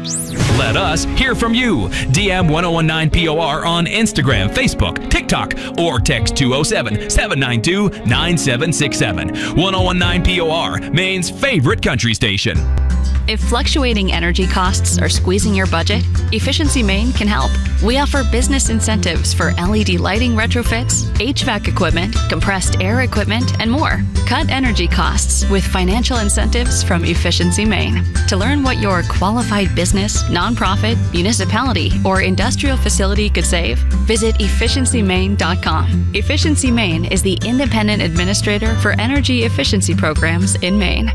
Let us hear from you. DM 1019POR on Instagram, Facebook, TikTok, or text 207-792-9767. 1019POR, Maine's favorite country station. If fluctuating energy costs are squeezing your budget, Efficiency Maine can help. We offer business incentives for LED lighting retrofits, HVAC equipment, compressed air equipment, and more. Cut energy costs with financial incentives from Efficiency Maine. To learn what your qualified business, nonprofit, municipality, or industrial facility could save, visit efficiencymaine.com. Efficiency Maine is the independent administrator for energy efficiency programs in Maine.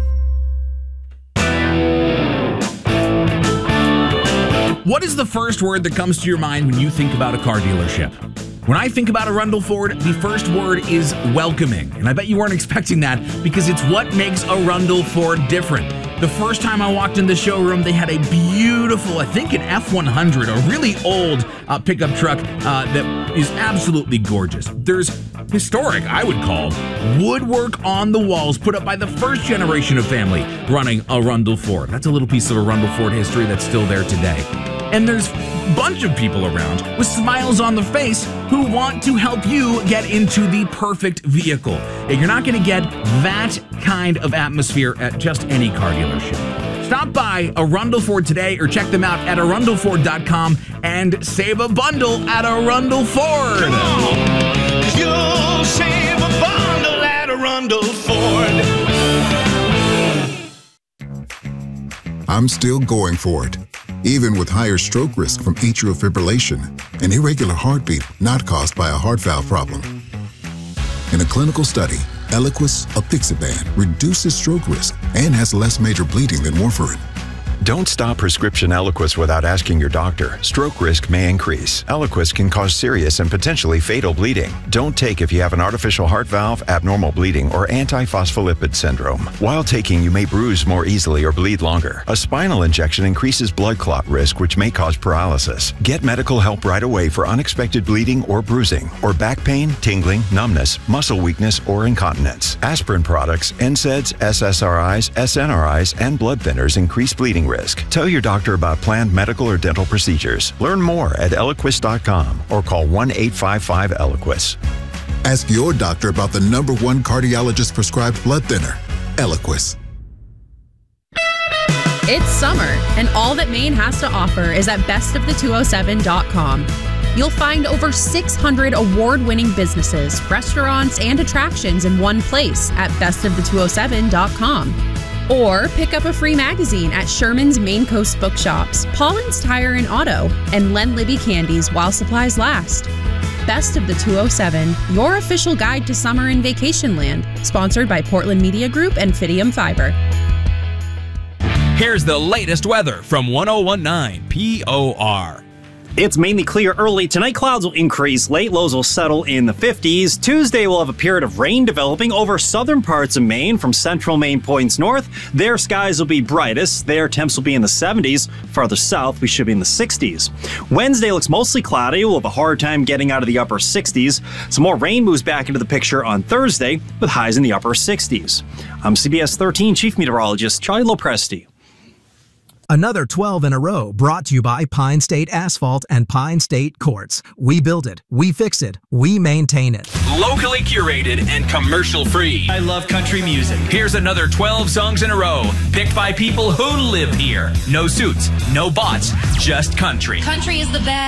What is the first word that comes to your mind when you think about a car dealership? When I think about Arundel Ford, the first word is welcoming. And I bet you weren't expecting that because it's what makes Arundel Ford different. The first time I walked in the showroom, they had a beautiful, I think an F100, a really old pickup truck that is absolutely gorgeous. There's historic, I would call, woodwork on the walls put up by the first generation of family running Arundel Ford. That's a little piece of Arundel Ford history that's still there today. And there's a bunch of people around with smiles on the face who want to help you get into the perfect vehicle. And you're not going to get that kind of atmosphere at just any car dealership. Stop by Arundel Ford today or check them out at arundelford.com and save a bundle at Arundel Ford. Come on, you'll save a bundle at Arundel Ford. I'm still going for it, even with higher stroke risk from atrial fibrillation, an irregular heartbeat not caused by a heart valve problem. In a clinical study, Eliquis apixaban reduces stroke risk and has less major bleeding than warfarin. Don't stop prescription Eliquis without asking your doctor. Stroke risk may increase. Eliquis can cause serious and potentially fatal bleeding. Don't take if you have an artificial heart valve, abnormal bleeding, or antiphospholipid syndrome. While taking, you may bruise more easily or bleed longer. A spinal injection increases blood clot risk, which may cause paralysis. Get medical help right away for unexpected bleeding or bruising, or back pain, tingling, numbness, muscle weakness, or incontinence. Aspirin products, NSAIDs, SSRIs, SNRIs, and blood thinners increase bleeding risk. Tell your doctor about planned medical or dental procedures. Learn more at Eliquis.com or call 1-855-ELIQUIS. Ask your doctor about the #1 cardiologist prescribed blood thinner, Eliquis. It's summer, and all that Maine has to offer is at bestofthe207.com. You'll find over 600 award-winning businesses, restaurants, and attractions in one place at bestofthe207.com. Or pick up a free magazine at Sherman's Maine Coast Bookshops, Paulin's Tire and Auto, and Len Libby Candies while supplies last. Best of the 207, your official guide to summer in Vacationland, sponsored by Portland Media Group and Fidium Fiber. Here's the latest weather from 1019 POR. It's mainly clear early. Tonight, clouds will increase. Late lows will settle in the 50s. Tuesday, we'll have a period of rain developing over southern parts of Maine from central Maine points north. Their skies will be brightest. Their temps will be in the 70s. Farther south, we should be in the 60s. Wednesday looks mostly cloudy. We'll have a hard time getting out of the upper 60s. Some more rain moves back into the picture on Thursday with highs in the upper 60s. I'm CBS 13 Chief Meteorologist Charlie Lopresti. Another 12 in a row brought to you by Pine State Asphalt and Pine State Quartz. We build it, we fix it, we maintain it. Locally curated and commercial free. I love country music. Here's another 12 songs in a row, picked by people who live here. No suits, no bots, just country. Country is the best.